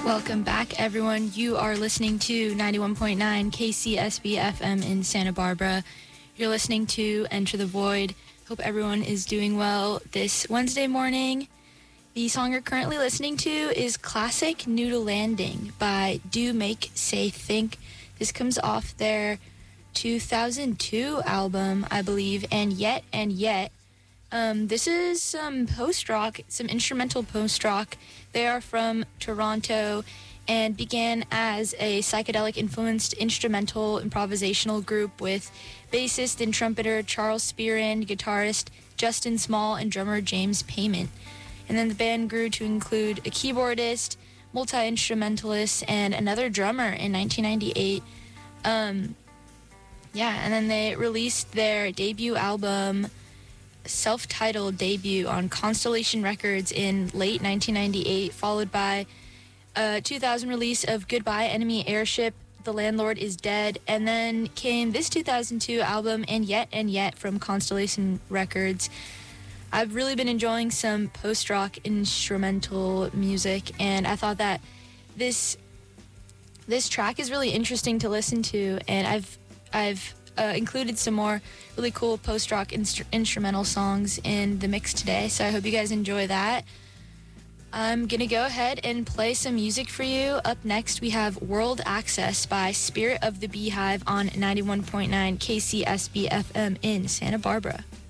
Welcome back, everyone. You are listening to 91.9 KCSB FM in Santa Barbara. You're listening to Enter the Void. Hope everyone is doing well this Wednesday morning. The song you're currently listening to is Classic Noodle Landing by Do Make Say Think. This comes off their 2002 album, I believe, And Yet. This is some post-rock, some instrumental post-rock. They are from Toronto and began as a psychedelic-influenced instrumental improvisational group with bassist and trumpeter Charles Spearin, guitarist Justin Small, and drummer James Payment. And then the band grew to include a keyboardist, multi-instrumentalist, and another drummer in 1998. And then they released their debut album, self-titled debut, on Constellation Records in late 1998, followed by a 2000 release of Goodbye Enemy Airship, The Landlord is Dead, and then came this 2002 album, And Yet from Constellation Records. I've really been enjoying some post-rock instrumental music, and I thought that this track is really interesting to listen to, and I've included some more really cool post-rock instrumental songs in the mix today, so I hope you guys enjoy that. I'm gonna go ahead and play some music for you. Up next, we have World Access by Spirit of the Beehive on 91.9 KCSB FM in Santa Barbara.